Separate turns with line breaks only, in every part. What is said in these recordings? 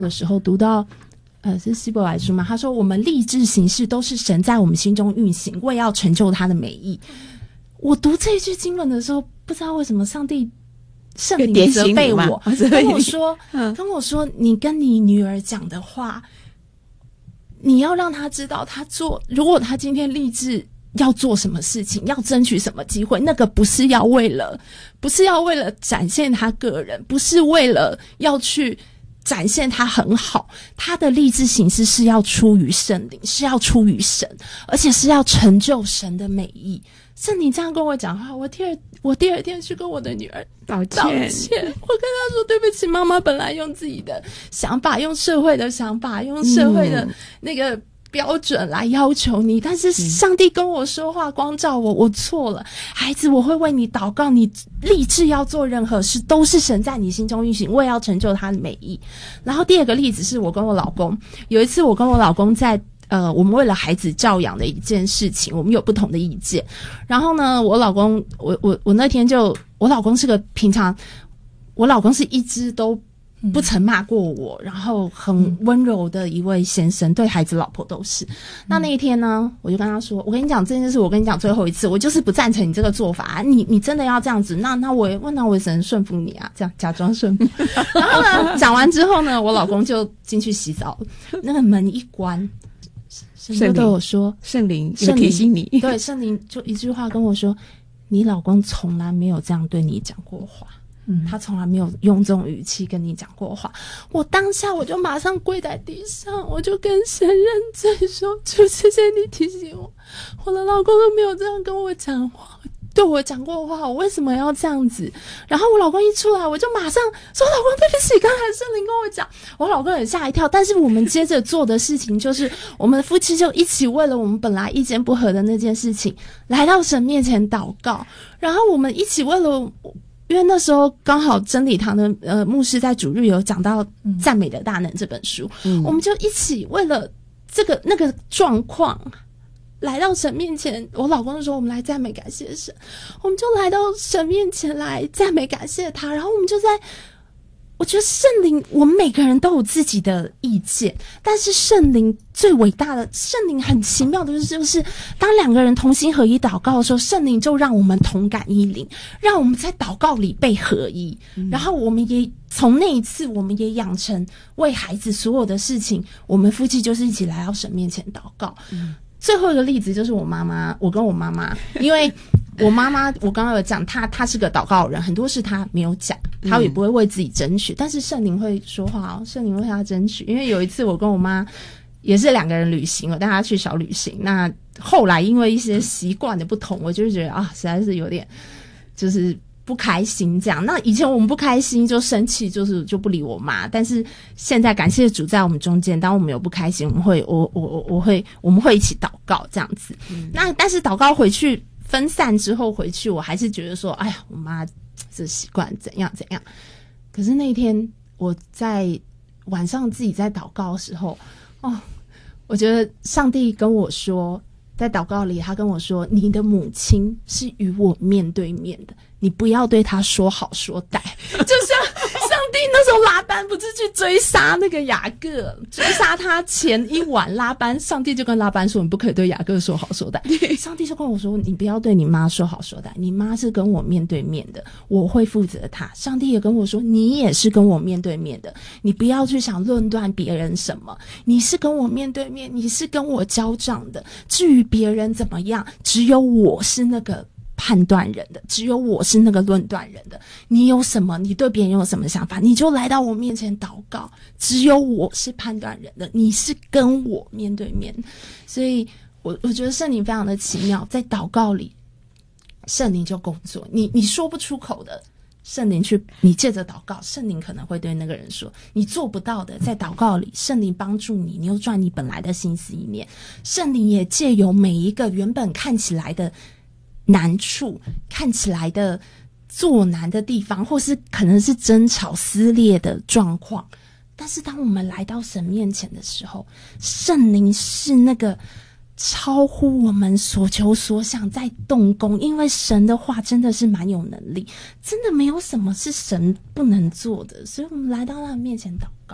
的时候读到是希伯来书嘛，他说我们立志行事都是神在我们心中运行，为要成就他的美意。我读这一句经文的时候，不知道为什么圣灵责备我，跟我说你跟你女儿讲的话，你要让她知道如果她今天立志要做什么事情，要争取什么机会，那个不是要为了展现她个人，不是为了要去展现他很好，他的立志行事是要出于圣灵，是要出于神，而且是要成就神的美意。圣灵这样跟我讲话，我第二天去跟我的女儿道歉，我跟她说对不起，妈妈本来用自己的想法，用社会的想法，用社会的那个标准来要求你，但是上帝跟我说话，光照我错了。孩子，我会为你祷告，你立志要做任何事，都是神在你心中运行，为要成就他的美意。然后第二个例子是我跟我老公，有一次我跟我老公在我们为了孩子教养的一件事情，我们有不同的意见。然后呢，我老公我那天我老公是个我老公是一直都不曾骂过我，然后很温柔的一位先生，对孩子老婆都是。那一天呢，我就跟他说，我跟你讲这件事，我跟你讲最后一次，我就是不赞成你这个做法，你真的要这样子，那我也只能顺服你啊，这样假装顺服。然后呢，讲完之后呢，我老公就进去洗澡，那个门一关，圣灵就对我说，
圣灵有提醒你，
对，圣灵就一句话跟我说，你老公从来没有这样对你讲过话。他从来没有用这种语气跟你讲过话。我当下我就马上跪在地上，我就跟神认罪说，主，谢谢你提醒我的老公都没有这样跟我讲话，对我讲过话，我为什么要这样子？然后我老公一出来，我就马上说，老公对不起，刚才圣灵跟我讲。我老公也吓一跳，但是我们接着做的事情就是我们夫妻就一起为了我们本来意见不合的那件事情来到神面前祷告，然后我们一起为了，因为那时候刚好真理堂的牧师在主日有讲到赞美的大能这本书，我们就一起为了那个状况来到神面前。我老公就说我们来赞美感谢神，我们就来到神面前来赞美感谢他。然后我们就我觉得圣灵，我们每个人都有自己的意见，但是圣灵最伟大的，圣灵很奇妙的就是当两个人同心合一祷告的时候，圣灵就让我们同感一灵，让我们在祷告里被合一。然后我们也从那一次，我们也养成为孩子所有的事情，我们夫妻就是一起来到神面前祷告。最后一个例子就是我跟我妈妈，因为我妈妈我刚刚有讲，她是个祷告人，很多事她没有讲，她也不会为自己争取，但是圣灵会说话哦，圣灵为她争取。因为有一次我跟我妈也是两个人旅行，我带她去小旅行，那后来因为一些习惯的不同，我就觉得实在是有点就是不开心这样。那以前我们不开心就生气，就不理我妈，但是现在感谢主在我们中间，当我们有不开心，我们会一起祷告这样子。那但是祷告回去分散之后回去，我还是觉得说，哎呀，我妈这习惯怎样怎样。可是那一天我在晚上自己在祷告的时候，我觉得上帝跟我说，在祷告里他跟我说，你的母亲是与我面对面的，你不要对她说好说歹。就像上帝那时候拉班不是去追杀那个雅各，追杀他前一晚，上帝就跟拉班说，你不可以对雅各说好说歹。上帝就跟我说，你不要对你妈说好说歹，你妈是跟我面对面的，我会负责她。上帝也跟我说，你也是跟我面对面的，你不要去想论断别人什么，你是跟我面对面，你是跟我交账的，至于别人怎么样，只有我是那个判断人的，只有我是那个论断人的。你有什么，你对别人有什么想法，你就来到我面前祷告，只有我是判断人的，你是跟我面对面。所以我觉得圣灵非常的奇妙，在祷告里圣灵就工作，你说不出口的，圣灵你借着祷告，圣灵可能会对那个人说，你做不到的，在祷告里圣灵帮助你扭转你本来的心思意念。圣灵也借由每一个原本看起来的难处，看起来的作难的地方，或是可能是争吵撕裂的状况，但是当我们来到神面前的时候，圣灵是那个超乎我们所求所想在动工。因为神的话真的是蛮有能力，真的没有什么是神不能做的，所以我们来到他的面前祷告。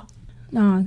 那